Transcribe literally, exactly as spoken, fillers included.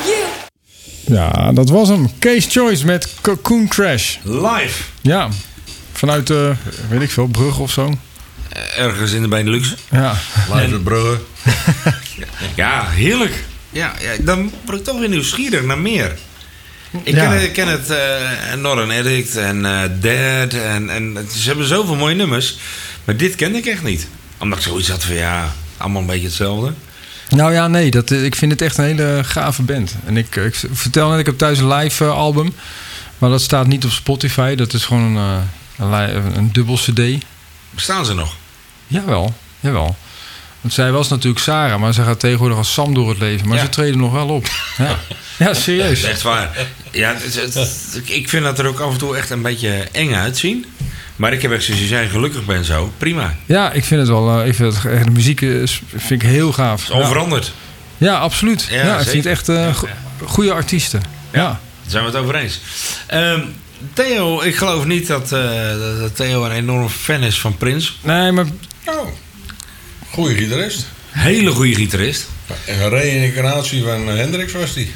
Ja, dat was hem. Case Choice met Cocoon Crash. Live. Ja, vanuit, uh, weet ik veel, Brugge of zo. Ergens in de Benelux. Ja. Live in Brugge. Ja, heerlijk. Ja, ja, dan word ik toch weer nieuwsgierig naar meer. Ik Ja. ken, ik ken het uh, Northern Addict en uh, Dead. En, en ze hebben zoveel mooie nummers. Maar dit kende ik echt niet. Omdat ik zoiets had van ja, allemaal een beetje hetzelfde. Nou ja, nee, dat, ik vind het echt een hele gave band. En ik, ik vertel net, ik heb thuis een live uh, album. Maar dat staat niet op Spotify. Dat is gewoon een, uh, een, li- een dubbel cd. Bestaan ze nog? Jawel, jawel. Want zij was natuurlijk Sarah, maar ze gaat tegenwoordig als Sam door het leven. Maar Ja. ze treden nog wel op. Ja, ja serieus. Echt waar. Ja, het, het, het- ik vind dat er ook af en toe echt een beetje eng uitzien. Maar ik heb echt zoals je zei, gelukkig ben zo. Prima. Ja, ik vind het wel. Uh, ik vind het, de muziek is, vind ik heel gaaf. Het is onveranderd. Ja, ja absoluut. Ja, Ja, ik zeker. vind het echt uh, go- goede artiesten. Ja. Ja. Daar zijn we het over eens. Ehm, Theo, ik geloof niet dat, uh, dat Theo een enorm fan is van Prince. Nee, maar Oh, goeie gitarist. Hele goede gitarist. Een reïncarnatie van Hendrix was die.